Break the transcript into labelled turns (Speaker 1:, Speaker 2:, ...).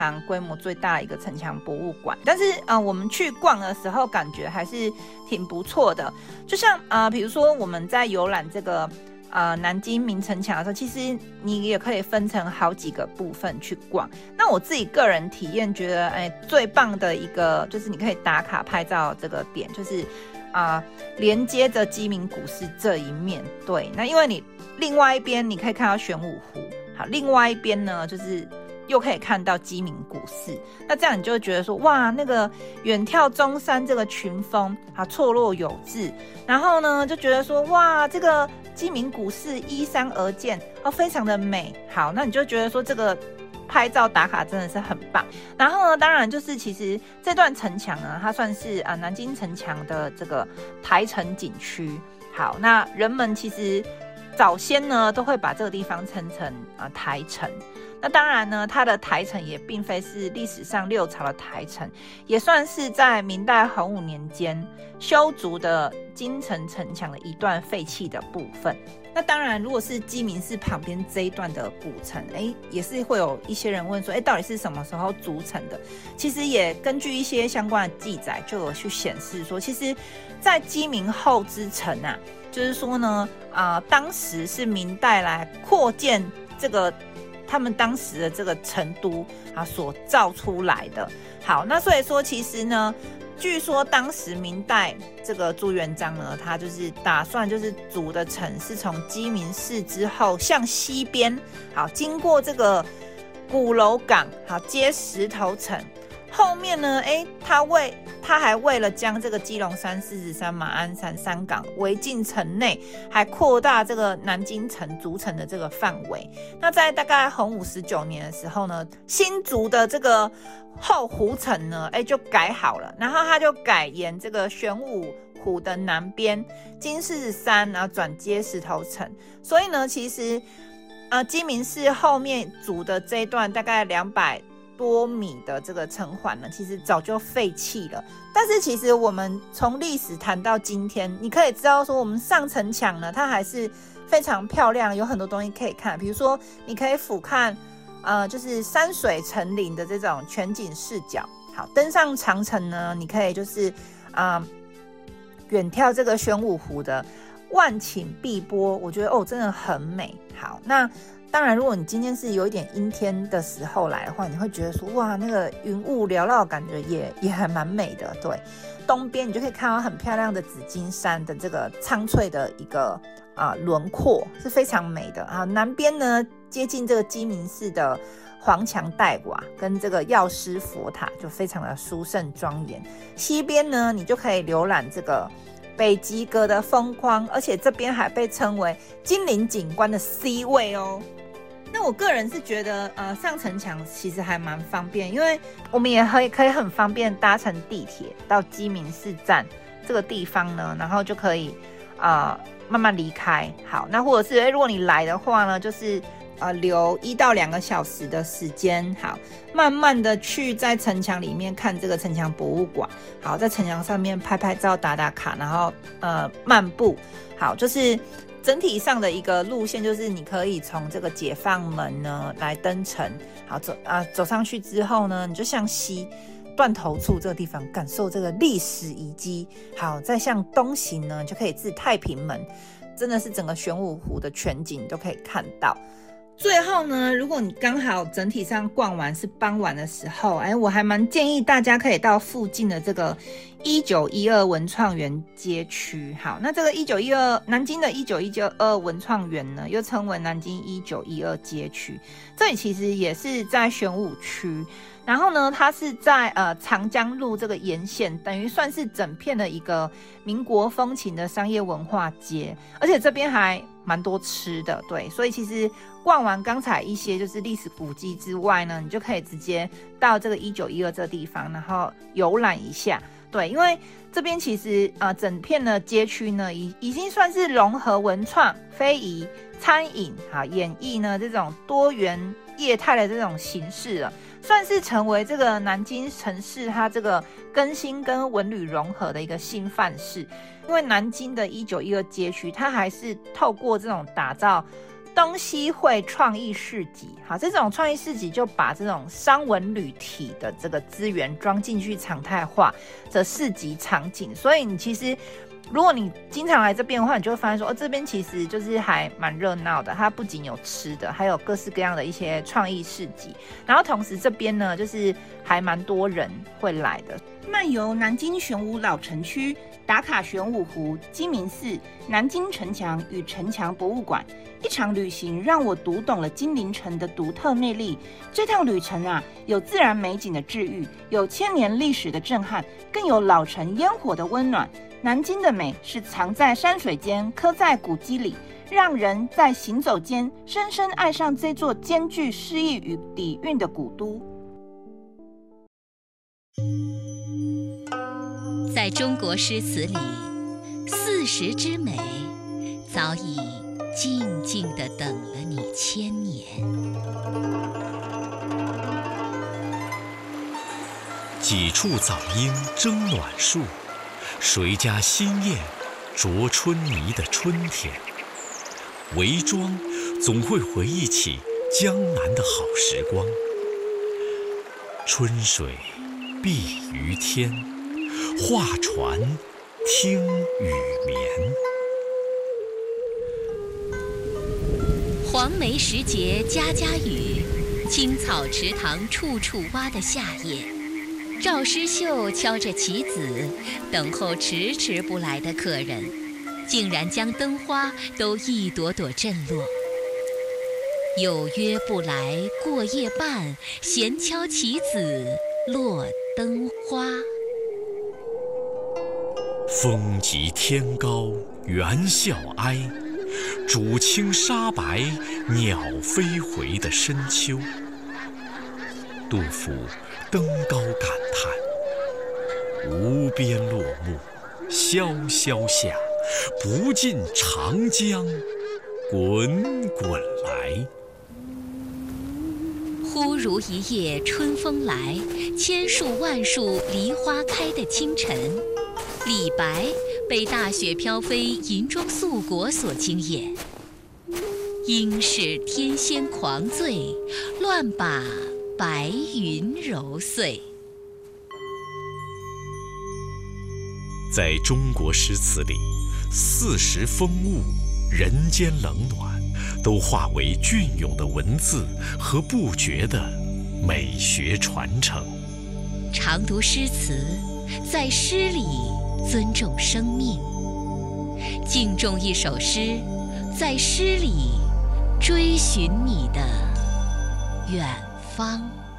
Speaker 1: 常规模最大的一个城墙博物馆。但是我们去逛的时候感觉还是挺不错的，就像比如说我们在游览这个南京明城墙的时候，其实你也可以分成好几个部分去逛。那我自己个人体验觉得最棒的一个就是你可以打卡拍照这个点，就是连接着鸡鸣古寺这一面。对，那因为你另外一边你可以看到玄武湖，好，另外一边呢就是又可以看到鸡鸣古寺，那这样你就会觉得说，哇，那个远眺中山这个群峰错落有致，然后呢就觉得说，哇，这个鸡鸣古寺依山而建非常的美。好，那你就觉得说这个拍照打卡真的是很棒。然后呢，当然就是其实这段城墙呢，它算是南京城墙的这个台城景区。好，那人们其实早先呢都会把这个地方称成台城。那当然呢，它的台城也并非是历史上六朝的台城，也算是在明代洪武年间修筑的京城城墙的一段废弃的部分。那当然，如果是鸡鸣寺旁边这一段的古城，也是会有一些人问说，到底是什么时候筑成的？其实也根据一些相关的记载，就有去显示说，其实在鸡鸣后之城就是说呢，当时是明代来扩建这个他们当时的这个成都所造出来的。好，那所以说其实呢，据说当时明代这个朱元璋呢，他就是打算就是筑的城是从鸡鸣寺之后向西边，好，经过这个鼓楼港，好，接石头城。后面呢，他还为了将这个基隆山、狮子山、马鞍山三港围进城内，还扩大这个南京城筑城的这个范围。那在大概洪武19年的时候呢，新筑的这个后湖城呢，就改好了，然后他就改沿这个玄武湖的南边金狮子山，然后转接石头城。所以呢，其实鸡鸣寺后面筑的这一段大概200多米的这个城环呢，其实早就废弃了。但是其实我们从历史谈到今天，你可以知道说，我们上城墙呢，它还是非常漂亮，有很多东西可以看。比如说，你可以俯瞰就是山水成林的这种全景视角。好，登上长城呢，你可以就是远眺这个玄武湖的万顷碧波，我觉得真的很美。好，那当然，如果你今天是有一点阴天的时候来的话，你会觉得说，哇，那个云雾缭绕的感觉也还蛮美的。对，东边你就可以看到很漂亮的紫金山的这个苍翠的一个轮廓，是非常美的。南边呢，接近这个鸡鸣寺的黄墙黛瓦跟这个药师佛塔，就非常的殊胜庄严。西边呢，你就可以浏览这个北极阁的风光，而且这边还被称为金陵景观的 C 位哦。那我个人是觉得上城墙其实还蛮方便，因为我们也可以很方便搭乘地铁到鸡鸣寺站这个地方呢，然后就可以慢慢离开。好，那或者是如果你来的话呢，就是留1到2个小时的时间，好，慢慢的去在城墙里面看这个城墙博物馆。好，在城墙上面拍拍照打打卡，然后漫步。好，就是整体上的一个路线，就是你可以从这个解放门呢来登城。好，走上去之后呢，你就向西断头处这个地方感受这个历史遗迹。好，再向东行呢，就可以至太平门，真的是整个玄武湖的全景都可以看到。最后呢，如果你刚好整体上逛完是傍晚的时候，我还蛮建议大家可以到附近的这个1912文创园街区。好，那这个南京的1912文创园呢，又称为南京1912街区，这里其实也是在玄武区。然后呢，它是在长江路这个沿线，等于算是整片的一个民国风情的商业文化街，而且这边还蛮多吃的。对，所以其实逛完刚才一些就是历史古迹之外呢，你就可以直接到这个1912这个地方，然后游览一下。对，因为这边其实整片的街区呢，已经算是融合文创、非遗、餐饮、演艺呢这种多元业态的这种形式了。算是成为这个南京城市它这个更新跟文旅融合的一个新范式。因为南京的1912街区，它还是透过这种打造东西会创意市集，好，这种创意市集就把这种商文旅体的这个资源装进去常态化的市集场景，所以你其实如果你经常来这边的话，你就会发现说，这边其实就是还蛮热闹的。它不仅有吃的，还有各式各样的一些创意市集。然后同时这边呢，就是还蛮多人会来的。
Speaker 2: 漫游南京玄武老城区，打卡玄武湖、鸡鸣寺、南京城墙与城墙博物馆。一场旅行让我读懂了金陵城的独特魅力。这趟旅程啊，有自然美景的治愈，有千年历史的震撼，更有老城烟火的温暖。南京的美是藏在山水间，刻在古迹里，让人在行走间深深爱上这座兼具诗意与底蕴的古都。
Speaker 3: 在中国诗词里，40之美早已静静地等了你1000年。
Speaker 4: 几处早莺争暖树，谁家新燕啄春泥的春天。围庄总会回忆起江南的好时光。春水碧于天，画船听雨眠。
Speaker 3: 黄梅时节家家雨，青草池塘处处蛙的夏夜。赵诗秀敲着棋子，等候迟迟不来的客人，竟然将灯花都一朵朵震落。有约不来过夜半，闲敲棋子落灯花。
Speaker 4: 风急天高猿啸哀，渚清沙白鸟飞回的深秋。杜甫登高感叹：无边落木萧萧下，不尽长江滚滚来。
Speaker 3: 忽如一夜春风来，千树万树梨花开的清晨。李白被大雪飘飞银装素裹所惊艳，应是天仙狂醉，乱把白云揉碎。
Speaker 4: 在中国诗词里，40风物、人间冷暖，都化为隽永的文字和不绝的美学传承。
Speaker 3: 常读诗词，在诗里尊重生命；敬重一首诗，在诗里追寻你的远方。